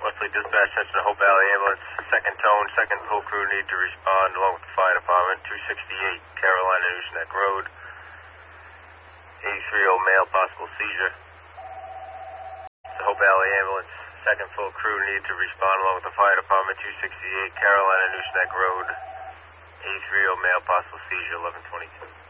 Wesley Dispatch, that's the Hope Valley Ambulance. Second tone, second full crew need to respond along with the fire department. 268 Carolina Nooseneck Road. 83-year-old male, possible seizure. The Hope Valley Ambulance. Second full crew need to respond along with the fire department. 268 Carolina Nooseneck Road. 83-year-old male, possible seizure. 1122.